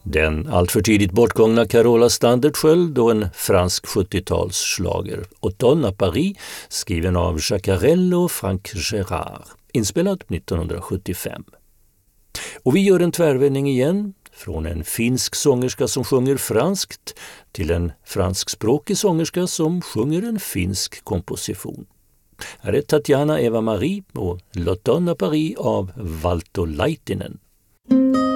Den alltför tidigt bortgångna Carola Standard-Sköld och en fransk 70-talsschlager. Automne à Paris, skriven av Jacques och Frank Gérard, inspelad 1975. Och vi gör en tvärvändning igen, från en finsk sångerska som sjunger franskt till en franskspråkig sångerska som sjunger en finsk komposition. Här är Tatjana Eva-Marie och L'Automne à Paris av Valto Laitinen.